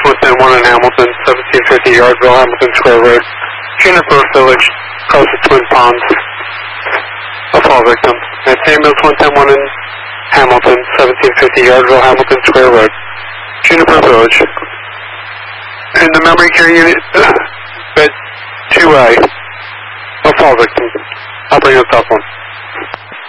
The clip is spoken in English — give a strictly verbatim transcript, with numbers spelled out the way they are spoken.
one ten one in Hamilton, seventeen fifty Yardville, Hamilton Square Road. Juniper Village, across the Twin Ponds. A fall victim. That's ambulance one ten one in Hamilton, seventeen fifty Yardville, Hamilton Square Road. Juniper Village. In the memory care unit, bed two A. A fall victim. I'll bring the top one.